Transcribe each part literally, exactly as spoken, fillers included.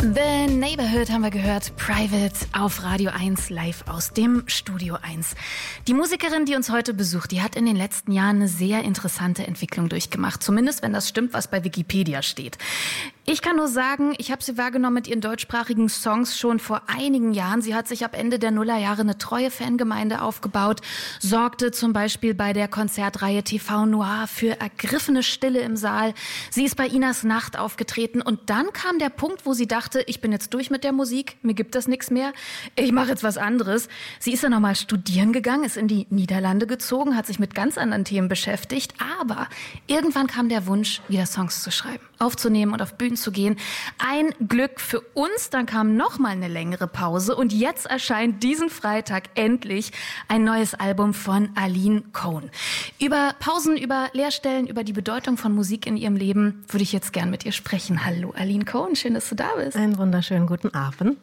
The Neighborhood haben wir gehört, Private auf Radio eins, live aus dem Studio eins. Die Musikerin, die uns heute besucht, die hat in den letzten Jahren eine sehr interessante Entwicklung durchgemacht. Zumindest, wenn das stimmt, was bei Wikipedia steht. Ich kann nur sagen, ich habe sie wahrgenommen mit ihren deutschsprachigen Songs schon vor einigen Jahren. Sie hat sich ab Ende der Nullerjahre eine treue Fangemeinde aufgebaut, sorgte zum Beispiel bei der Konzertreihe T V Noir für ergriffene Stille im Saal. Sie ist bei Inas Nacht aufgetreten und dann kam der Punkt, wo sie dachte, ich bin jetzt durch mit der Musik, mir gibt das nichts mehr, ich mache jetzt was anderes. Sie ist dann nochmal studieren gegangen, ist in die Niederlande gezogen, hat sich mit ganz anderen Themen beschäftigt, aber irgendwann kam der Wunsch, wieder Songs zu schreiben, aufzunehmen und auf Bühnen zu gehen. Ein Glück für uns, dann kam noch mal eine längere Pause und jetzt erscheint diesen Freitag endlich ein neues Album von Aline Cohn. Über Pausen, über Leerstellen, über die Bedeutung von Musik in ihrem Leben würde ich jetzt gern mit ihr sprechen. Hallo Aline Cohn, schön, dass du da bist. Einen wunderschönen guten Abend.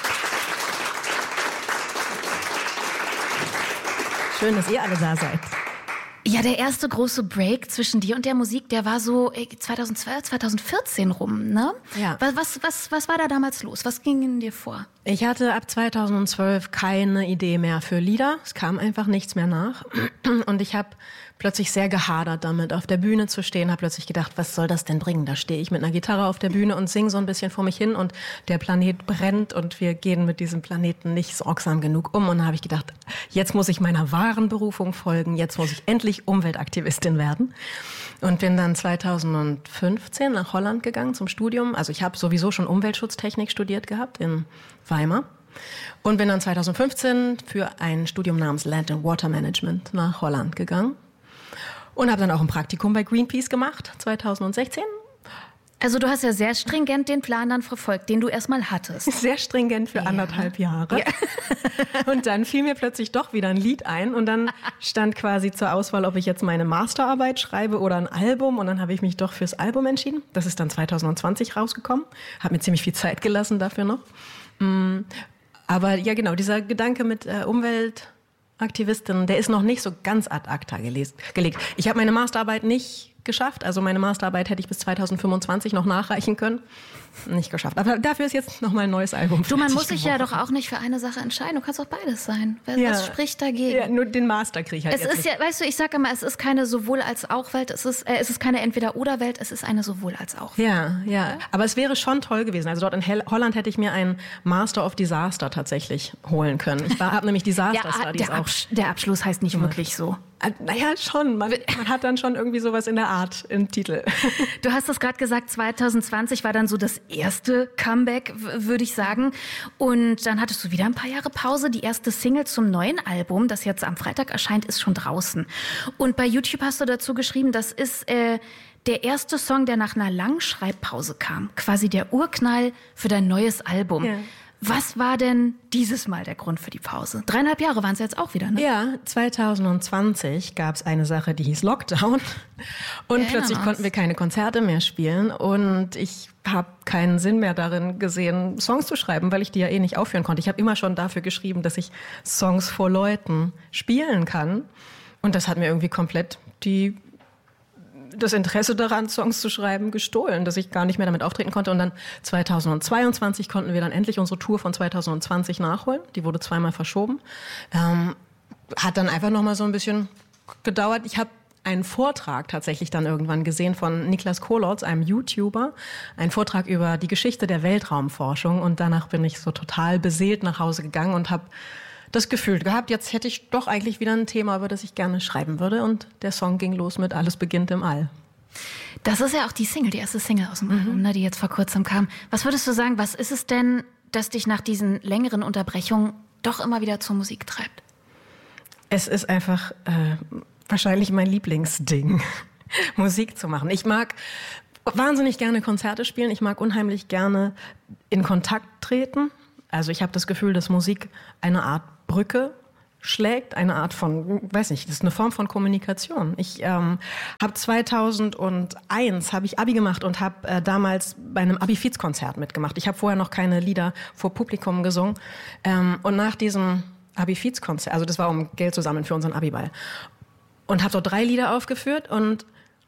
Schön, dass ihr alle da seid. Ja, der erste große Break zwischen dir und der Musik, der war so zweitausendzwölf, zweitausendvierzehn rum, ne? Ja. Was, was, was war da damals los? Was ging in dir vor? Ich hatte ab zweitausendzwölf keine Idee mehr für Lieder. Es kam einfach nichts mehr nach. Und ich habe plötzlich sehr gehadert damit, auf der Bühne zu stehen. Habe plötzlich gedacht, was soll das denn bringen? Da stehe ich mit einer Gitarre auf der Bühne und singe so ein bisschen vor mich hin und der Planet brennt und wir gehen mit diesem Planeten nicht sorgsam genug um. Und da habe ich gedacht, jetzt muss ich meiner wahren Berufung folgen. Jetzt muss ich endlich Umweltaktivistin werden. Und bin dann zweitausendfünfzehn nach Holland gegangen zum Studium. Also ich habe sowieso schon Umweltschutztechnik studiert gehabt in Weimar. Und bin dann zweitausendfünfzehn für ein Studium namens Land and Water Management nach Holland gegangen. Und habe dann auch ein Praktikum bei Greenpeace gemacht, zweitausendsechzehn. Also du hast ja sehr stringent den Plan dann verfolgt, den du erstmal hattest. Sehr stringent für ja. anderthalb Jahre. Ja. Und dann fiel mir plötzlich doch wieder ein Lied ein und dann stand quasi zur Auswahl, ob ich jetzt meine Masterarbeit schreibe oder ein Album. Und dann habe ich mich doch fürs Album entschieden. Das ist dann zweitausendzwanzig rausgekommen. Habe mir ziemlich viel Zeit gelassen dafür noch. Aber ja genau, dieser Gedanke mit äh, Umweltaktivistin, der ist noch nicht so ganz ad acta gelegt. Ich habe meine Masterarbeit nicht geschafft. Also meine Masterarbeit hätte ich bis zweitausendfünfundzwanzig noch nachreichen können. Nicht geschafft. Aber dafür ist jetzt noch mal ein neues Album. Du, man muss sich ja doch auch nicht für eine Sache entscheiden. Du kannst auch beides sein. Was ja. spricht dagegen? Ja, nur den Master kriege ich halt es jetzt ist nicht. Ja, weißt du, ich sage immer, es ist keine sowohl als auch Welt. Es ist, äh, es ist keine Entweder-oder-Welt. Es ist eine sowohl als auch Welt. Ja, ja. Aber es wäre schon toll gewesen. Also dort in Hel- Holland hätte ich mir einen Master of Disaster tatsächlich holen können. Ich habe nämlich Disaster der, Studies der, Abs- der Abschluss heißt nicht gemacht. Wirklich so. Naja, schon. Man, man hat dann schon irgendwie sowas in der Art im Titel. Du hast das gerade gesagt, zweitausendzwanzig war dann so das erste Comeback, w- würde ich sagen. Und dann hattest du wieder ein paar Jahre Pause. Die erste Single zum neuen Album, das jetzt am Freitag erscheint, ist schon draußen. Und bei YouTube hast du dazu geschrieben, das ist äh, der erste Song, der nach einer langen Schreibpause kam. Quasi der Urknall für dein neues Album. Ja. Was war denn dieses Mal der Grund für die Pause? Dreieinhalb Jahre waren es jetzt auch wieder, ne? Ja, zweitausendzwanzig gab es eine Sache, die hieß Lockdown. Und ja, plötzlich konnten wir keine Konzerte mehr spielen. Und ich habe keinen Sinn mehr darin gesehen, Songs zu schreiben, weil ich die ja eh nicht aufführen konnte. Ich habe immer schon dafür geschrieben, dass ich Songs vor Leuten spielen kann. Und das hat mir irgendwie komplett die... das Interesse daran, Songs zu schreiben, gestohlen, dass ich gar nicht mehr damit auftreten konnte. Und dann zweitausendzweiundzwanzig konnten wir dann endlich unsere Tour von zweitausendzwanzig nachholen. Die wurde zweimal verschoben. Ähm, hat dann einfach noch mal so ein bisschen gedauert. Ich habe einen Vortrag tatsächlich dann irgendwann gesehen von Niklas Kolotz, einem YouTuber. Ein Vortrag über die Geschichte der Weltraumforschung. Und danach bin ich so total beseelt nach Hause gegangen und habe das Gefühl gehabt, jetzt hätte ich doch eigentlich wieder ein Thema, über das ich gerne schreiben würde. Und der Song ging los mit Alles beginnt im All. Das ist ja auch die Single, die erste Single aus dem Album, mhm. ne, die jetzt vor kurzem kam. Was würdest du sagen, was ist es denn, das dich nach diesen längeren Unterbrechungen doch immer wieder zur Musik treibt? Es ist einfach äh, wahrscheinlich mein Lieblingsding, Musik zu machen. Ich mag wahnsinnig gerne Konzerte spielen. Ich mag unheimlich gerne in Kontakt treten. Also ich habe das Gefühl, dass Musik eine Art Brücke schlägt, eine Art von, weiß nicht, das ist eine Form von Kommunikation. Ich ähm, habe zweitausendeins habe ich Abi gemacht und habe äh, damals bei einem Abi-Fiz-Konzert mitgemacht. Ich habe vorher noch keine Lieder vor Publikum gesungen. Ähm, und nach diesem Abi-Fiz-Konzert, also das war um Geld zu sammeln für unseren Abi-Ball, und habe dort drei Lieder aufgeführt und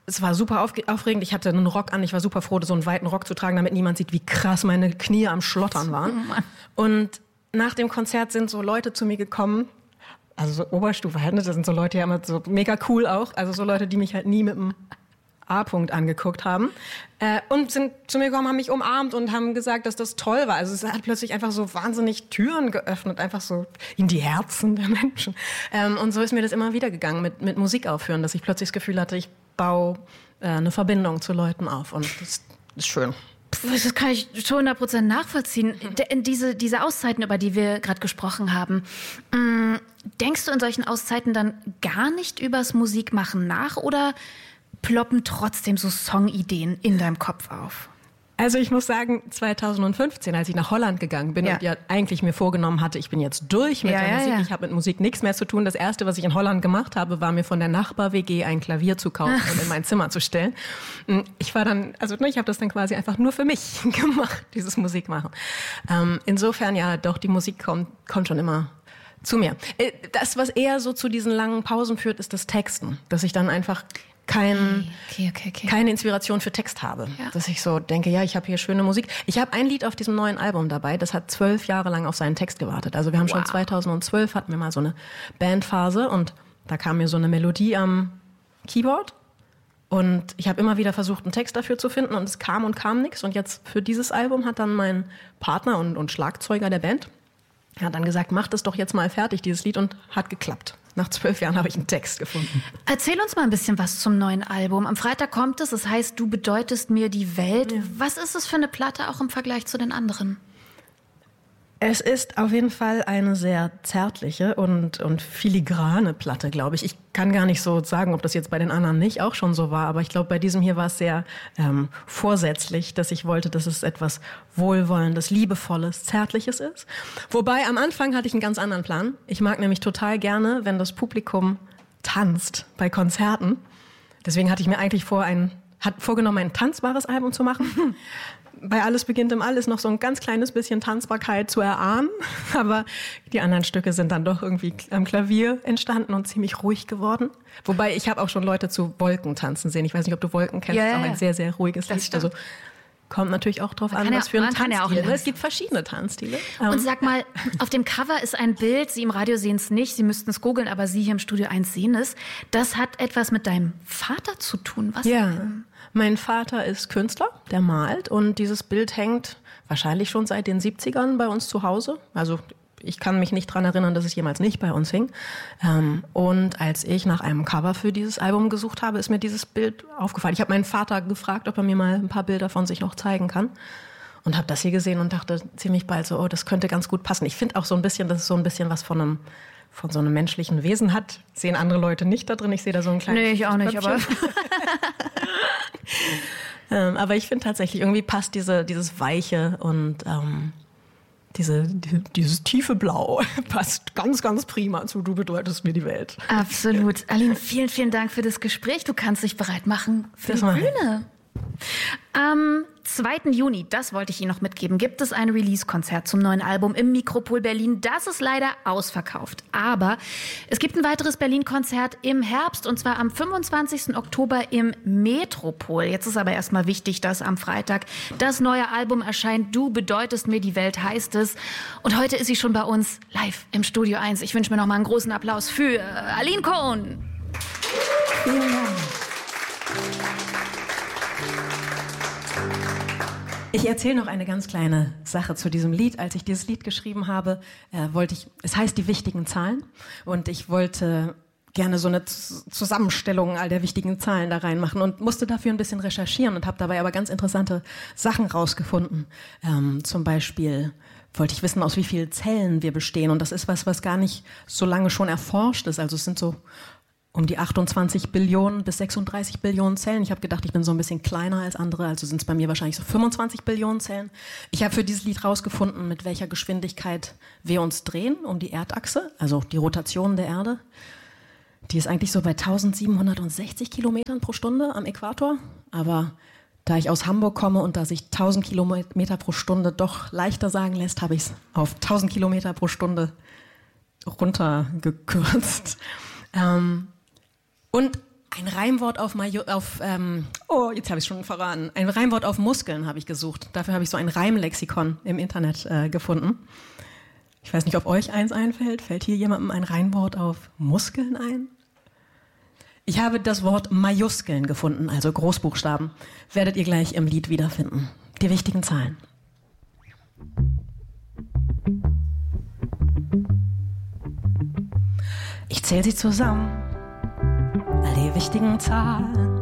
es war super aufregend. Ich hatte einen Rock an. Ich war super froh, so einen weiten Rock zu tragen, damit niemand sieht, wie krass meine Knie am Schlottern waren. Oh und nach dem Konzert sind so Leute zu mir gekommen, also so Oberstufe halt, das sind so Leute, die haben so mega cool auch, also so Leute, die mich halt nie mit dem A-Punkt angeguckt haben äh, und sind zu mir gekommen, haben mich umarmt und haben gesagt, dass das toll war. Also es hat plötzlich einfach so wahnsinnig Türen geöffnet, einfach so in die Herzen der Menschen. Ähm, und so ist mir das immer wieder gegangen mit, mit Musik aufhören, dass ich plötzlich das Gefühl hatte, ich baue äh, eine Verbindung zu Leuten auf und das ist schön. Das kann ich schon hundert Prozent nachvollziehen. De- diese, diese Auszeiten, über die wir gerade gesprochen haben, mh, denkst du in solchen Auszeiten dann gar nicht übers Musikmachen nach oder ploppen trotzdem so Songideen in deinem Kopf auf? Also ich muss sagen, zwanzig fünfzehn, als ich nach Holland gegangen bin ja. und ja eigentlich mir vorgenommen hatte, ich bin jetzt durch mit ja, der ja, Musik, ja. ich habe mit Musik nichts mehr zu tun. Das Erste, was ich in Holland gemacht habe, war mir von der Nachbar-W G ein Klavier zu kaufen und in mein Zimmer zu stellen. Ich war dann, also ich habe das dann quasi einfach nur für mich gemacht, dieses Musikmachen. Ähm, insofern ja, doch, die Musik kommt, kommt schon immer zu mir. Das, was eher so zu diesen langen Pausen führt, ist das Texten, dass ich dann einfach Kein, okay, okay, okay. keine Inspiration für Text habe. Ja. Dass ich so denke, ja, ich habe hier schöne Musik. Ich habe ein Lied auf diesem neuen Album dabei, das hat zwölf Jahre lang auf seinen Text gewartet. Also wir haben wow. schon zweitausendzwölf hatten wir mal so eine Bandphase und da kam mir so eine Melodie am Keyboard und ich habe immer wieder versucht, einen Text dafür zu finden und es kam und kam nichts. Und jetzt für dieses Album hat dann mein Partner und, und Schlagzeuger der Band hat dann gesagt, mach das doch jetzt mal fertig, dieses Lied, und hat geklappt. Nach zwölf Jahren habe ich einen Text gefunden. Erzähl uns mal ein bisschen was zum neuen Album. Am Freitag kommt es, das heißt, du bedeutest mir die Welt. Ja. Was ist es für eine Platte auch im Vergleich zu den anderen? Es ist auf jeden Fall eine sehr zärtliche und, und filigrane Platte, glaube ich. Ich kann gar nicht so sagen, ob das jetzt bei den anderen nicht auch schon so war, aber ich glaube, bei diesem hier war es sehr ähm, vorsätzlich, dass ich wollte, dass es etwas Wohlwollendes, Liebevolles, Zärtliches ist. Wobei am Anfang hatte ich einen ganz anderen Plan. Ich mag nämlich total gerne, wenn das Publikum tanzt bei Konzerten. Deswegen hatte ich mir eigentlich vor, ein, hat vorgenommen, ein tanzbares Album zu machen. Bei Alles beginnt im All ist noch so ein ganz kleines bisschen Tanzbarkeit zu erahnen, aber die anderen Stücke sind dann doch irgendwie am Klavier entstanden und ziemlich ruhig geworden. Wobei ich habe auch schon Leute zu Wolken tanzen sehen. Ich weiß nicht, ob du Wolken kennst, ja, das ist auch ja. ein sehr, sehr ruhiges Lied. Also kommt natürlich auch drauf man an, ja, was für ein Tanzstil. Ja es gibt verschiedene Tanzstile. Und sag mal, auf dem Cover ist ein Bild, Sie im Radio sehen es nicht, Sie müssten es googeln, aber Sie hier im Studio eins sehen es. Das hat etwas mit deinem Vater zu tun. Was ja. denn? Mein Vater ist Künstler, der malt und dieses Bild hängt wahrscheinlich schon seit den siebzigern bei uns zu Hause. Also ich kann mich nicht dran erinnern, dass es jemals nicht bei uns hing. Und als ich nach einem Cover für dieses Album gesucht habe, ist mir dieses Bild aufgefallen. Ich habe meinen Vater gefragt, ob er mir mal ein paar Bilder von sich noch zeigen kann. Und habe das hier gesehen und dachte ziemlich bald so, oh, das könnte ganz gut passen. Ich finde auch so ein bisschen, dass es so ein bisschen was von einem von so einem menschlichen Wesen hat. Sehen andere Leute nicht da drin. Ich sehe da so ein kleines Nee, ich auch nicht, aber... ähm, aber ich finde tatsächlich, irgendwie passt diese, dieses Weiche und ähm, diese, die, dieses tiefe Blau passt ganz, ganz prima zu Du bedeutest mir die Welt. Absolut. Aline, vielen, vielen Dank für das Gespräch. Du kannst dich bereit machen für das die Bühne. Am zweiten Juni, das wollte ich Ihnen noch mitgeben, gibt es ein Release-Konzert zum neuen Album im Mikropol Berlin. Das ist leider ausverkauft. Aber es gibt ein weiteres Berlin-Konzert im Herbst und zwar am fünfundzwanzigsten Oktober im Metropol. Jetzt ist aber erstmal wichtig, dass am Freitag das neue Album erscheint. Du bedeutest mir die Welt, heißt es. Und heute ist sie schon bei uns live im Studio eins. Ich wünsche mir noch mal einen großen Applaus für Aline Cohn. Vielen Dank. Ich erzähle noch eine ganz kleine Sache zu diesem Lied. Als ich dieses Lied geschrieben habe, äh, wollte ich, es heißt die wichtigen Zahlen und ich wollte gerne so eine Z- Zusammenstellung all der wichtigen Zahlen da reinmachen und musste dafür ein bisschen recherchieren und habe dabei aber ganz interessante Sachen rausgefunden. Ähm, zum Beispiel wollte ich wissen, aus wie vielen Zellen wir bestehen und das ist was, was gar nicht so lange schon erforscht ist. Also es sind so um die achtundzwanzig Billionen bis sechsunddreißig Billionen Zellen. Ich habe gedacht, ich bin so ein bisschen kleiner als andere, also sind es bei mir wahrscheinlich so fünfundzwanzig Billionen Zellen. Ich habe für dieses Lied rausgefunden, mit welcher Geschwindigkeit wir uns drehen um die Erdachse, also die Rotation der Erde. Die ist eigentlich so bei eintausendsiebenhundertsechzig Kilometern pro Stunde am Äquator. Aber da ich aus Hamburg komme und da sich tausend Kilometer pro Stunde doch leichter sagen lässt, habe ich es auf tausend Kilometer pro Stunde runtergekürzt. Ähm, Und Ein Reimwort auf, Majo, auf ähm, oh, jetzt habe ich es schon verraten. Ein Reimwort auf Muskeln habe ich gesucht. Dafür habe ich so ein Reimlexikon im Internet äh, gefunden. Ich weiß nicht, ob euch eins einfällt. Fällt hier jemandem ein Reimwort auf Muskeln ein? Ich habe das Wort Majuskeln gefunden, also Großbuchstaben. Werdet ihr gleich im Lied wiederfinden. Die wichtigen Zahlen. Ich zähle sie zusammen, all die wichtigen Zahlen.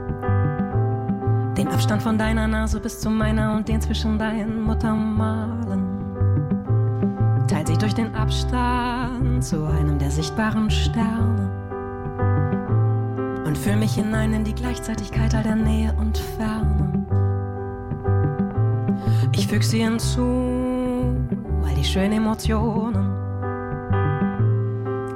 Den Abstand von deiner Nase bis zu meiner und den zwischen deinen Muttermalen. Teil sie durch den Abstand zu einem der sichtbaren Sterne. Und fühl mich hinein in die Gleichzeitigkeit all der Nähe und Ferne. Ich füg sie hinzu, all die schönen Emotionen.